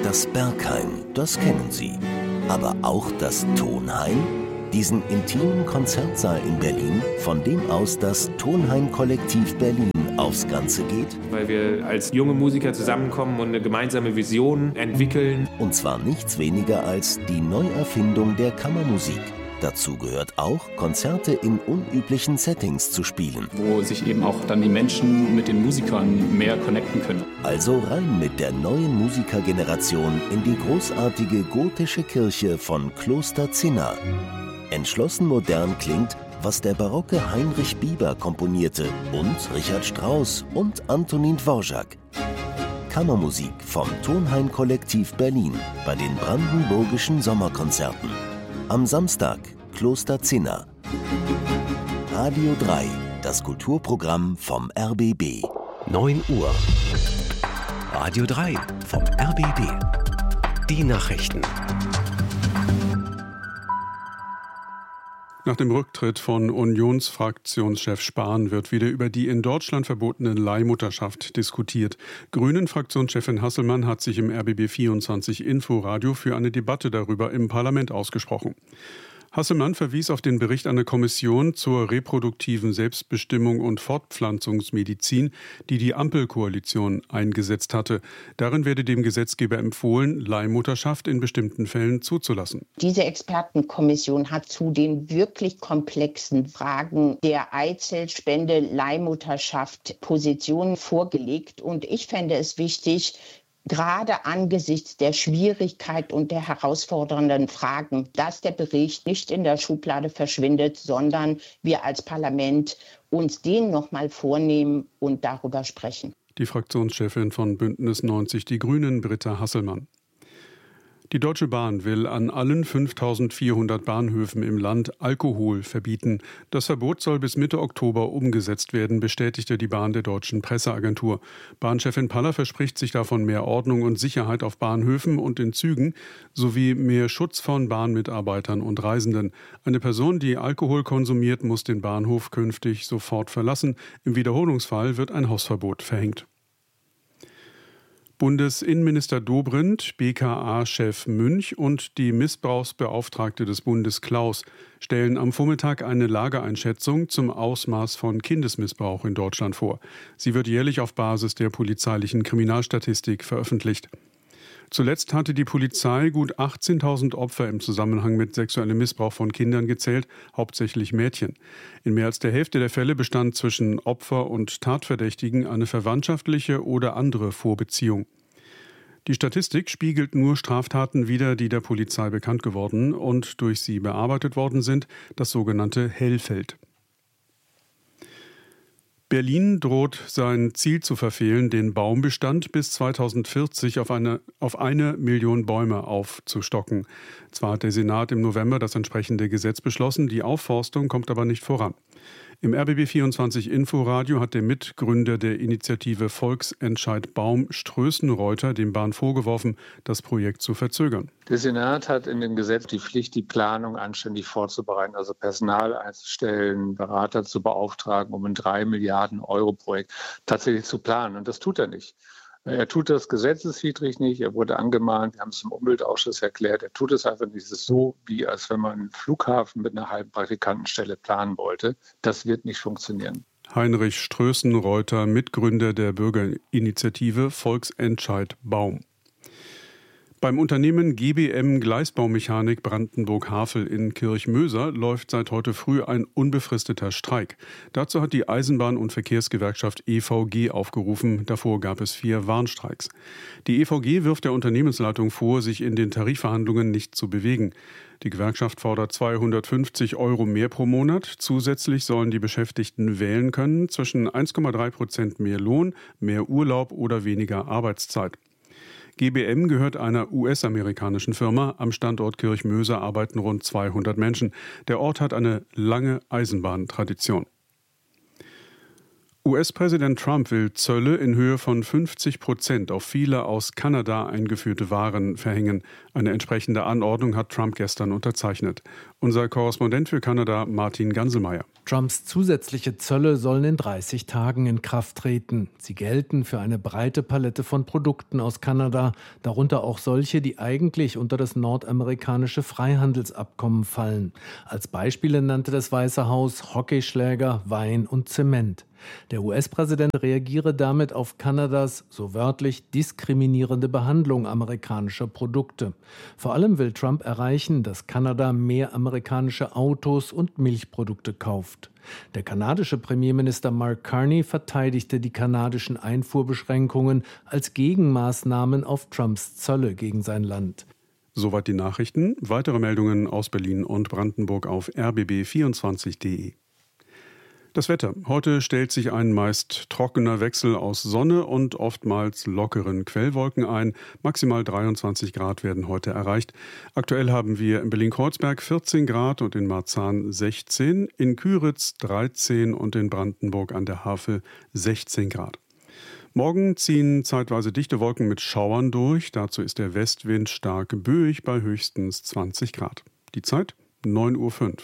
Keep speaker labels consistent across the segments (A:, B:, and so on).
A: Das Berghain, das kennen Sie. Aber auch das Tonhain? Diesen intimen Konzertsaal in Berlin, von dem aus das Tonhain-Kollektiv Berlin aufs Ganze geht?
B: Weil wir als junge Musiker zusammenkommen und eine gemeinsame Vision entwickeln.
A: Und zwar nichts weniger als die Neuerfindung der Kammermusik. Dazu gehört auch, Konzerte in unüblichen Settings zu spielen.
C: Wo sich eben auch dann die Menschen mit den Musikern mehr connecten können.
A: Also rein mit der neuen Musikergeneration in die großartige gotische Kirche von Kloster Zinna. Entschlossen modern klingt, was der barocke Heinrich Bieber komponierte und Richard Strauss und Antonin Dvorak. Kammermusik vom Tonhain-Kollektiv Berlin bei den Brandenburgischen Sommerkonzerten. Am Samstag Kloster Zinna. Radio 3, das Kulturprogramm vom RBB.
D: 9 Uhr. Radio 3 vom RBB. Die Nachrichten.
E: Nach dem Rücktritt von Unionsfraktionschef Spahn wird wieder über die in Deutschland verbotene Leihmutterschaft diskutiert. Grünen-Fraktionschefin Hasselmann hat sich im RBB 24 Inforadio für eine Debatte darüber im Parlament ausgesprochen. Hasselmann verwies auf den Bericht einer Kommission zur reproduktiven Selbstbestimmung und Fortpflanzungsmedizin, die die Ampelkoalition eingesetzt hatte. Darin werde dem Gesetzgeber empfohlen, Leihmutterschaft in bestimmten Fällen zuzulassen.
F: Diese Expertenkommission hat zu den wirklich komplexen Fragen der Eizellspende, Leihmutterschaft Positionen vorgelegt. Und ich fände es wichtig, gerade angesichts der Schwierigkeit und der herausfordernden Fragen, dass der Bericht nicht in der Schublade verschwindet, sondern wir als Parlament uns den nochmal vornehmen und darüber sprechen.
E: Die Fraktionschefin von Bündnis 90 Die Grünen, Britta Hasselmann. Die Deutsche Bahn will an allen 5.400 Bahnhöfen im Land Alkohol verbieten. Das Verbot soll bis Mitte Oktober umgesetzt werden, bestätigte die Bahn der deutschen Presseagentur. Bahnchefin Paller verspricht sich davon mehr Ordnung und Sicherheit auf Bahnhöfen und in Zügen sowie mehr Schutz von Bahnmitarbeitern und Reisenden. Eine Person, die Alkohol konsumiert, muss den Bahnhof künftig sofort verlassen. Im Wiederholungsfall wird ein Hausverbot verhängt. Bundesinnenminister Dobrindt, BKA-Chef Münch und die Missbrauchsbeauftragte des Bundes Klaus stellen am Vormittag eine Lageeinschätzung zum Ausmaß von Kindesmissbrauch in Deutschland vor. Sie wird jährlich auf Basis der polizeilichen Kriminalstatistik veröffentlicht. Zuletzt hatte die Polizei gut 18.000 Opfer im Zusammenhang mit sexuellem Missbrauch von Kindern gezählt, hauptsächlich Mädchen. In mehr als der Hälfte der Fälle bestand zwischen Opfer und Tatverdächtigen eine verwandtschaftliche oder andere Vorbeziehung. Die Statistik spiegelt nur Straftaten wider, die der Polizei bekannt geworden und durch sie bearbeitet worden sind, das sogenannte Hellfeld. Berlin droht sein Ziel zu verfehlen, den Baumbestand bis 2040 auf eine Million Bäume aufzustocken. Zwar hat der Senat im November das entsprechende Gesetz beschlossen, die Aufforstung kommt aber nicht voran. Im RBB 24 Inforadio hat der Mitgründer der Initiative Volksentscheid Baum, Strößenreuter, dem Bahn vorgeworfen, das Projekt zu verzögern.
G: Der Senat hat in dem Gesetz die Pflicht, die Planung anständig vorzubereiten, also Personal einzustellen, Berater zu beauftragen, um ein 3 Milliarden Euro Projekt tatsächlich zu planen. Und das tut er nicht. Er tut das gesetzeswidrig nicht, er wurde angemahnt, wir haben es im Umweltausschuss erklärt, er tut es einfach nicht. Es ist so, wie als wenn man einen Flughafen mit einer halben Praktikantenstelle planen wollte. Das wird nicht funktionieren.
E: Heinrich Strößenreuter, Mitgründer der Bürgerinitiative Volksentscheid Baum. Beim Unternehmen GBM Gleisbaumechanik Brandenburg-Havel in Kirchmöser läuft seit heute früh ein unbefristeter Streik. Dazu hat die Eisenbahn- und Verkehrsgewerkschaft EVG aufgerufen. Davor gab es 4 Warnstreiks. Die EVG wirft der Unternehmensleitung vor, sich in den Tarifverhandlungen nicht zu bewegen. Die Gewerkschaft fordert 250 € mehr pro Monat. Zusätzlich sollen die Beschäftigten wählen können zwischen 1,3% mehr Lohn, mehr Urlaub oder weniger Arbeitszeit. GBM gehört einer US-amerikanischen Firma. Am Standort Kirchmöser arbeiten rund 200 Menschen. Der Ort hat eine lange Eisenbahntradition. US-Präsident Trump will Zölle in Höhe von 50% auf viele aus Kanada eingeführte Waren verhängen. Eine entsprechende Anordnung hat Trump gestern unterzeichnet. Unser Korrespondent für Kanada, Martin Ganselmeier.
H: Trumps zusätzliche Zölle sollen in 30 Tagen in Kraft treten. Sie gelten für eine breite Palette von Produkten aus Kanada, darunter auch solche, die eigentlich unter das nordamerikanische Freihandelsabkommen fallen. Als Beispiele nannte das Weiße Haus Hockeyschläger, Wein und Zement. Der US-Präsident reagiere damit auf Kanadas, so wörtlich, diskriminierende Behandlung amerikanischer Produkte. Vor allem will Trump erreichen, dass Kanada mehr amerikanische Autos und Milchprodukte kauft. Der kanadische Premierminister Mark Carney verteidigte die kanadischen Einfuhrbeschränkungen als Gegenmaßnahmen auf Trumps Zölle gegen sein Land.
E: Soweit die Nachrichten. Weitere Meldungen aus Berlin und Brandenburg auf rbb24.de. Das Wetter. Heute stellt sich ein meist trockener Wechsel aus Sonne und oftmals lockeren Quellwolken ein. Maximal 23 Grad werden heute erreicht. Aktuell haben wir in Berlin-Kreuzberg 14 Grad und in Marzahn 16, in Küritz 13 und in Brandenburg an der Havel 16 Grad. Morgen ziehen zeitweise dichte Wolken mit Schauern durch. Dazu ist der Westwind stark böig bei höchstens 20 Grad. Die Zeit 9:05 Uhr.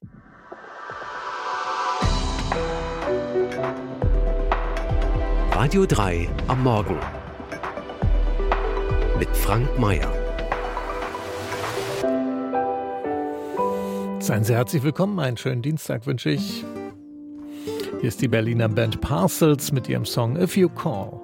D: Radio 3 am Morgen mit Frank Mayer.
I: Seien Sie herzlich willkommen, einen schönen Dienstag wünsche ich. Hier ist die Berliner Band Parcels mit ihrem Song If You Call.